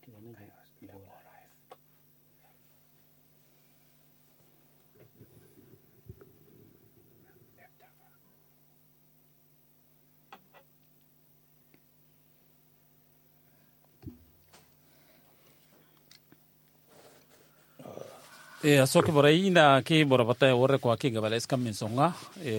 Asoke borai na ki borabata worre kwa ki gabala skamin songa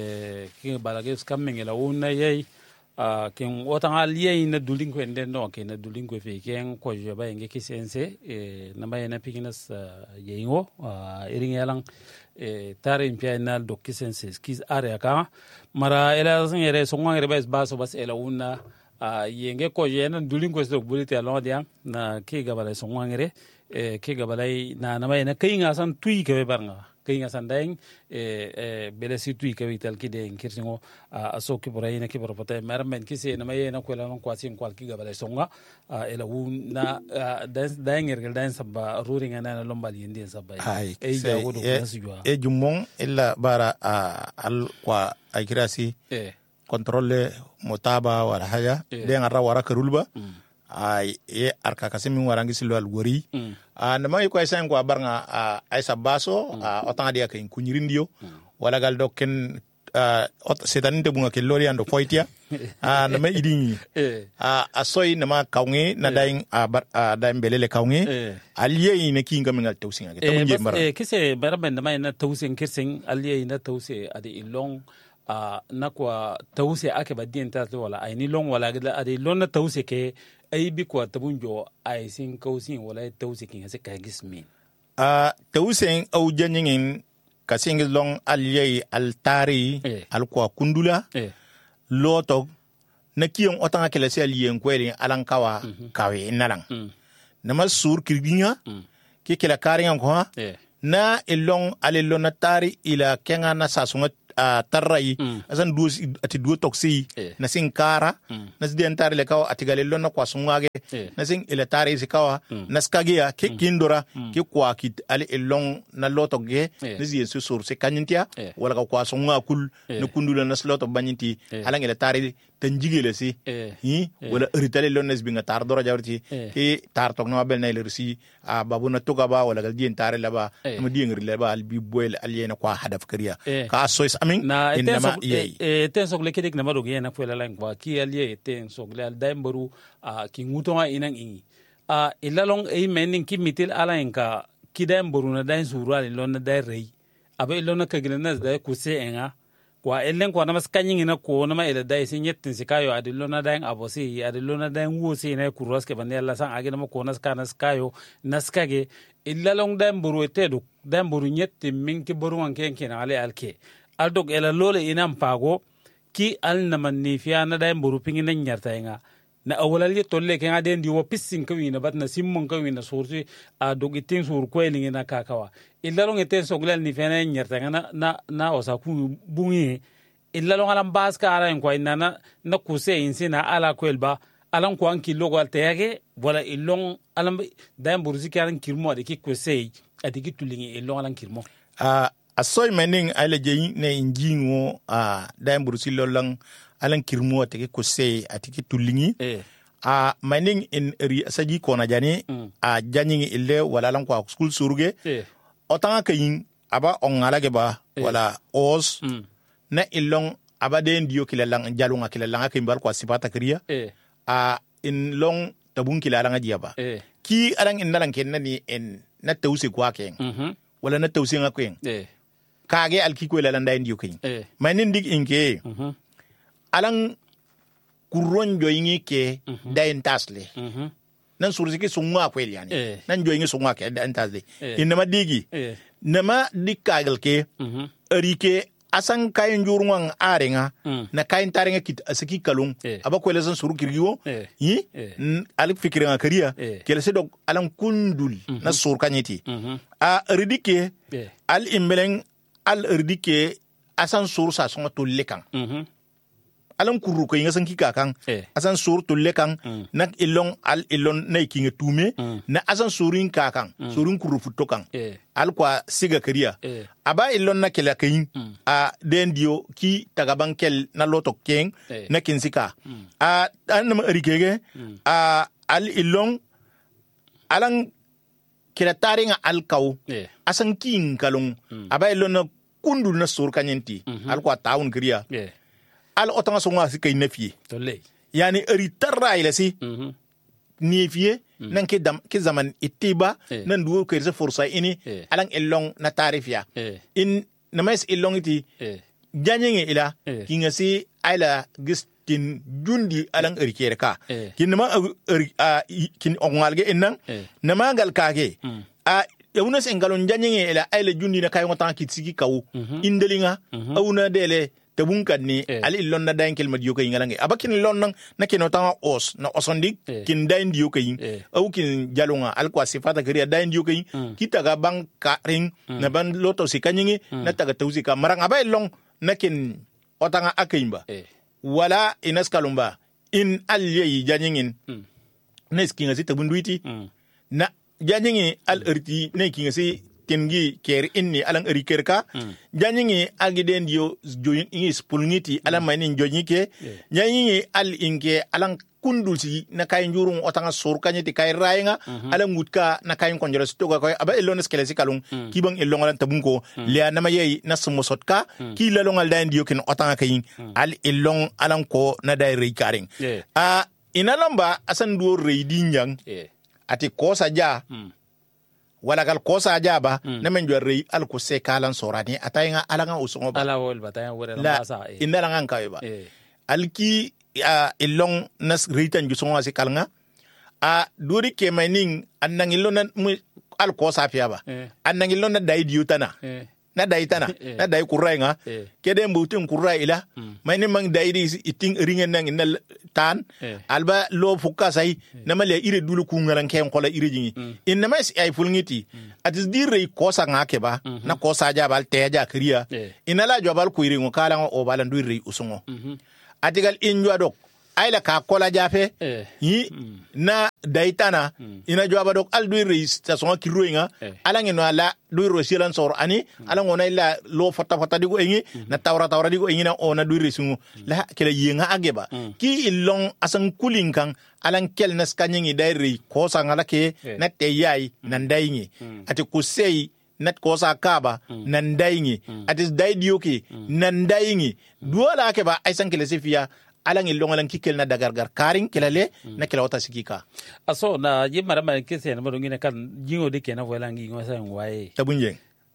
ki balage skamin ela una yei kin otanga liye na dulingo ende no ke na dulingo fe ken ko je ba nge kisense na mai na pikinas yeingo iring yalang tare impia na do kisense skis area ka mara ela singere songa ngere bas bas ela una yenge ko je na dulingo so bulite alon dia na ki gabala songa ngere ke gabalai na mai na kai nga san tui ke barnga kai nga san daing bele si tui ke vital ki de kirsingo aso ki borai na ki borpata mermen ki se na mai na kwela non kwasi kwal ki gabalai songa ela un na daing ergel daing sabba ruring na lombali indi sabba e jawodo nasujwa jumong illa bara al kwa aikirasi controle motaba wala haya de ngara wara karulba ye arka kasimi warangi silo algori na mai ko sen ko barnga aisa baso otanga dia ke kunyirindio wala gal doken sedan de bunga ke lori ando foitia na mai idingi asoy na ma kawnge na daing daim belele kawnge aliye ne kinga mingal tawsinga ke tamunje mara kise barben na mai na tawsin kirsin aliye na tawse ade ilong na kwa tawse ake badien ta wala ai ni long wala ade lon na tawse ke ai bi kwa tabunjo ai sin kausin wala tawse kin se ka gismin tawsen au janyin kasing long aliye altari al kwa kundula loto na kiyon otanga kele se aliye kweli alankawa kawe nalang na masur kirginya ki kele kariyan ko na ilong alelo na tari ila kenga na sasunga tarrai asan duos ati duo toksi na sin kara na sidien tari le kawa ati galelo na kwa sungage na sin ila tari sikawa na skagia ke kindora ke kwa kit ali ilong na loto ge na zien su sur se kanyintia wala ka kwa sunga kul na kundula na sloto banyinti alang ila tari tanjigele si wala ritale lones binga tar dora jawrti ke tar tok no bel na ilersi babuna tuga ba wala gal dien tare la ba ma dien rile ba al bi boel aliena kwa hadaf kariya ka sois amin inma ten sok lekedik na madogi na fuela lang kwa ki alie ten sok le al daimbaru ki ngutonga inang ingi ilalong e mening ki mitil ala enka ki daimbaru na dain surali lon na dai rei abe lon na kagina da ku se enga kwa ellen kwa namas kanyin na ko na ma ila dai sin yettin sikayo adillo na dain abosi adillo na dain wosi na kuros ke bande Allah san agina ma ko nas kana skayo naskage illa long dain buru tedu dain buru yetti min ki buru wan ken ken ale alke aldog ela lole inam pago ki al na manni fiya na dain buru pingin nan yarta nga na awalal ye tolle ken aden di wo pissin kawi na batna simmon kawi na surti dog itin sur ko elingi na kakawa illalong eten soglal ni fene nyerta na osaku bungi illalong alam baska ala en ko na kuse insina ala kwelba alan ko anki logo altege wala illong alam dam burzi kan kirmo de ki kuse adigi tulingi illong alan kirmo asoy mening ale je ne injingo dam burzi lolang alan kirmo te ki kuse atiki tulingi mening in saji kona jani janyi ille wala lan ko school surge otanga kayin aba ongalage ba wala os na ilong aba den dio kilalang jalunga kilalang kimbal kwa sipata kriya in long tabun kilalang diaba ki alang in nalang ken ni en na tawsi kwa ken wala na tawsi nga ken kage alki ko lalang den dio ken manin dig inke alang kuron joyingi ke dain tasle nan sursiki sunga kweli yani nan joyingi sunga ke dain tasle inama digi nama dikagal ke erike asan kayan jurungan arenga na kayan tarenga kit asiki kalung aba kwele san suru kirgiwo alik fikirenga kariya kele sedok alan kundul na sur kanyeti erdike al imbeleng al erdike asan sur sa songa tolekan alan kuru ko inga san kika kan asan sur tolle kan nak ilong al ilon nay kinga tume na asan surin ka kan surin kuru futto kan al kwa siga kariya aba ilon na kela kayin den dio ki tagaban kel na loto ken na kinsika an ma rikege al ilong alang kira taringa alkaw asan king kalung abay lona kundul na sur kanyenti alko taun kriya al otanga songa si kay nefi tolle yani ritarra ila si nefi nan ke zaman itiba nan duwo ko resa forsa ini alang elong na tarifia in namais elong iti janyenge ila kinga si ayla gistin jundi alang erikerka kinma kin ongalge enang namagal kage yawuna sen galon janyenge ila ayla jundi na kayo tan kitsigi kawu indelinga awuna dele tabunkan ni ali illon na dayin kelma diyo kayin ngalange abakin illon nang na kinotanga os na osondik kin dayin diyo kayin aw kin jalunga alkwa sifata kariya dayin diyo kayin kita ga bang ka ring na ban loto si kanyingi na taga tawsi ka marang abay illon na kin otanga akayimba wala inas kalumba in alyeyi janyingin nes kinga si tabunduiti na janyingi al erti ne kinga si kengi ker inni alang erikerka janyingi agiden dio joyin ingis pulngiti alang mainin jonyike janyingi al inke alang kundulsi na kayin jurung otanga surkanya ti kay rainga alang ngutka na kayin konjora stoga koy aba elon skelesi kalung kibang elong alang tabunko liya na mayay na sumosotka ki lalong al dain dio ken otanga kayin al elong alang ko na dai reikaring inalamba asan duo reidinjang ati kosa ja wala gal kosa jaba na men jorri al ko se kalan sorani ataynga alanga usongo ba ala wol bataya wore la sa inala ngan kayba alki ilong nas ritan ju songa se kalanga duri ke mining annang ilona al kosa fiaba annang ilona dai diutana na dai tana na dai kurenga kede mbutun kurai ila mining mang dai di iting ringen nang inal tan alba lo fukka sai na male ire dulu ku ngaran ken kola ire jingi inna mas ay fulngiti atis dire kosa ngake ba na kosa jabal teja kriya inala jabal ku ire ngokala o balan duire usungo atigal injwa dok ayla ka kola jafe yi na daitana ina jwaba dok al duire station kiroinga alangi no ala duire silan sor ani alango na ila lo fata digo engi na tawra digo engi na ona duire sungu la kala yenga ageba ki ilong asan kulinkang alang kel nas kanyengi dairi kosa ngala ke na teyai nandaingi ati kusei nat kosa kaba nandaingi ati daidioki nandaingi duala ke ba aisan kele sifia alang ilong alang kikel na dagargar karing kelale na kelawata sikika aso na yimara ma kese na modongine kan jingo de kena welangi ngosa ngwaye tabunje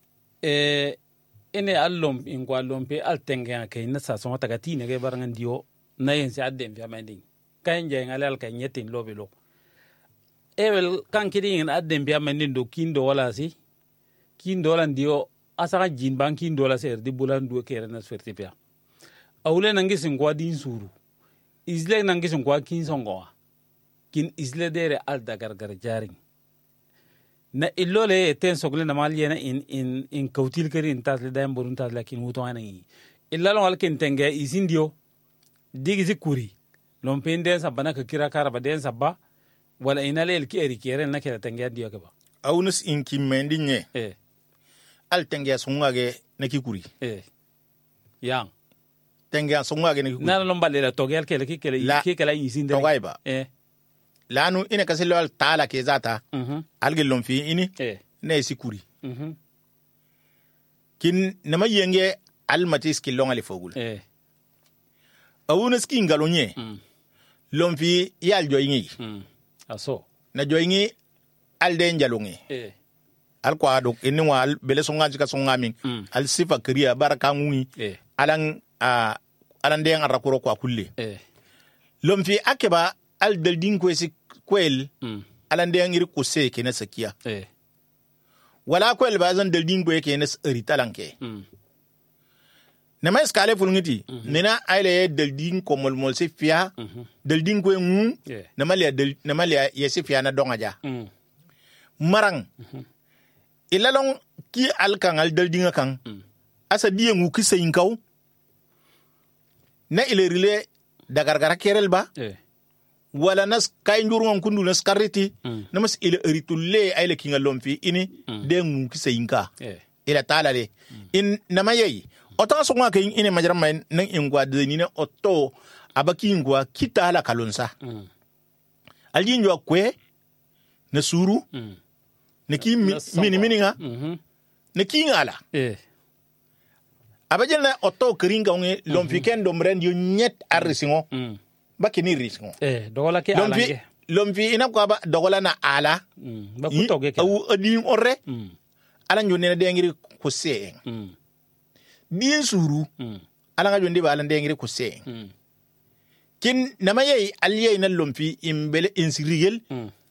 ene allom ingwa lompe altenga ke na sa so tagati ne ge barangan dio na yen si adem fi amending kan je ngalal kan yetin lobelo ewel kan kidin adem fi amending do kindo wala si kindo lan dio asaka jin ban kindo la ser di bulan do kere na sfertipia awule nangi singwa din suru isle nangi singwa kin songo kin isle dere al dagargar jaring na illole ten sogle na mal yena in kautil kari in tasle dayam borun tasle kin wuto anangi illalo al kin tenge isindio digi zikuri lompen den sabana ka kira karaba den sabba wala inale el ki eri kere na kera tenge dio ke ba aunus in kimendinye al tenge sungage na kikuri yang tenge sungage na kikuri na lomballe la togel kele kele isinde togaiba lanu ina kaselo al tala ke zata alge lomfi ini na sikuri kin nama yenge al matis kilong ali fogul awunas ki ngalonye lomfi yal joyingi aso na joyingi al den jalongi al kwado inni wa bele songa jika songa min al sifa kriya baraka ngui alang den arakuro kwa kulle lomfi akeba al daldin kwesi kwel alande ngiri kuse ke na sakiya wala kwel bazan daldin kwe ke na ritalanke na mais kale fulngiti nena aile daldin ko molmol se fiya daldin kwe ngu na malia yesi fiya na dongaja marang ilalong ki alkan al daldin kan asa diye ngu ki sayinkaw na ile rile dagargara kerel ba wala nas kay njurun kundu nas kariti namas ila ritulle ay le kinga lomfi ini de ngu kisayinka ila tala de in namayai ota so ngwa kay ini majram may nang ingwa de ni na otto abaki ngwa kitala kalonsa aljinjwa kwe na suru ne ki mini nga ne ki ngala abajel na oto kringa nge lomfiken domren yo nyet arrisingo bakini risingo dogola ke alange lomfi ina ko ba dogola na ala ba kutoge ke au adin orre ala njonne na dengiri ko se bien suru ala nga jonde ba ala dengiri ko se kin namaye aliye na lomfi imbele insirigel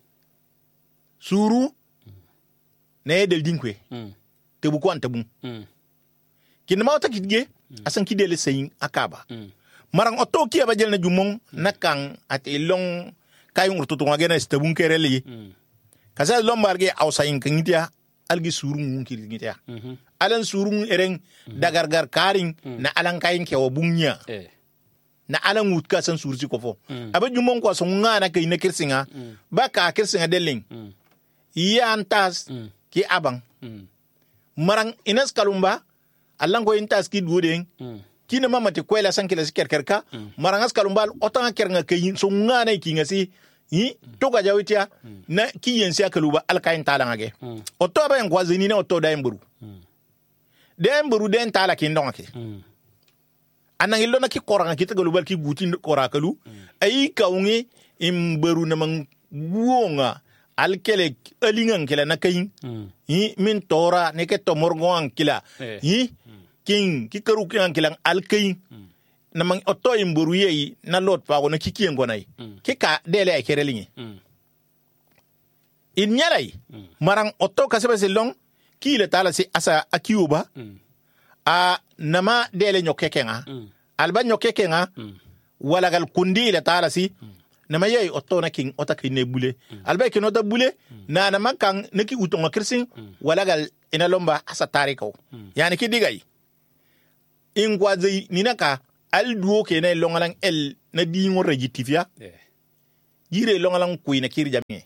suru ne del dinkwe te bu ko antabu kin ma wata kidge asan kidele sayin akaba marang oto ki abajel na jumong nakang at ilong kayong urtutu ngagena stabun kereli kasa lombarge aw sayin kangitia algi surung ngitia alan surung ereng dagargar karing na alan kayin kewo bunya na alan wutka san sursi kofo aba jumong ko so ngana kay na kirsinga baka kirsinga deling iya antas ki abang marang inas kalumba allan ko intas ki dudeng kina mama te kwela sankila sikerkerka marangas kalumbal otanga kernga kayin so ngana kinga si toga jawitia na kiyensi akaluba alkain talangage otto ba en kwazini na otto da emburu den tala kin donake anan illo na ki koranga ki tagalubal ki guti korakalu ay kawngi imberu na mang guonga alkele alingan kila na kayin min tora ne ke to morgon kila king ki karu kan kilang alkayin na mang otto imburu yi na lot pa wona kikien gonai kika dele ay kerelingi in nyalai marang otto kaseba silong ki le tala si asa akiuba a nama dele nyokekenga alba nyokekenga wala gal kundi le tala si nama yey otto na king ota kine bule alba kino da bule na nama kan neki utonga kirsin wala gal ina lomba asa tariko yani ki digay in gwazi ninaka al duo ke na longalang el na dingo rejitifia jire longalang kuy na kiri jami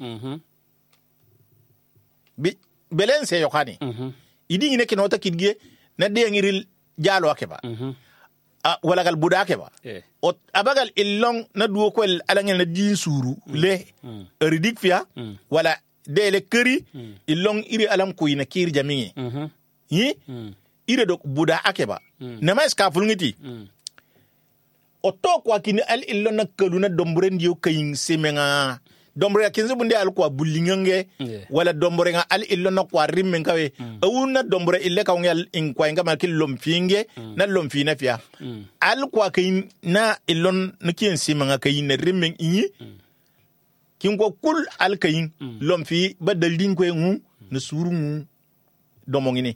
belen se yokani idi ne kinota kidge na de ngiril jalo akeba wala gal buda akeba o abagal illong na duo ko alangel na din suru le ridik fia wala de le keri illong iri alam kuy na kiri jami ire do buda akeba na mais ka fulngiti otto kwa kini al illo na kaluna dombre ndio kayin semenga dombre kinze bunde al kwa bulingange wala dombre nga al illo na kwa rimmen kawe awuna dombre ille ka ngal in kwa nga malki lomfinge na lomfina fia al kwa kayin na illon na kin semenga kayin na rimmen yi kin ko kul al kayin lomfi badal din ko ngu na suru ngu domongini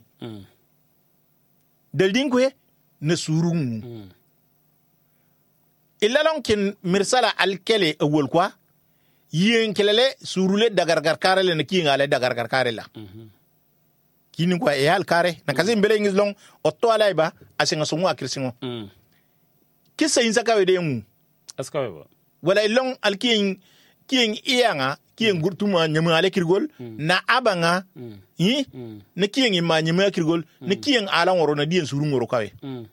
del din ko na suru ngu ilalon kin mirsala alkele awol kwa yen kelele surule dagargar karele na kinga le dagargar karela kini kwa e al kare na kazi mbele ngis long otto alaiba asinga songo akirsingo kisa insaka wede mu askawe ba wala ilong alkin kin iyanga kin gurtuma nyama ale kirgol na abanga na kin imma nyama kirgol na kin ala ngoro na dien suru ngoro kawe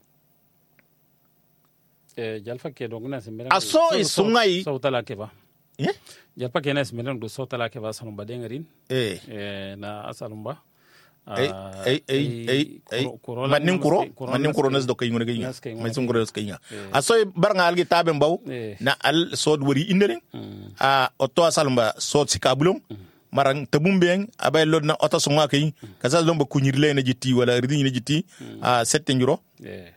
jalfa ke dogna sembe aso isungai sawtala ke ba jalfa ke na sembe do sawtala ke ba sanu badengarin na asalumba manin kuro nas do kay ngone gayna may sun kuro nas kayna aso barnga algi taben baw na al sod wori indere otto asalumba sod sikabulum marang tabumbeng abay lod na oto sunga kay kasal domba kunyirle na jitti wala ridini na jitti sette njuro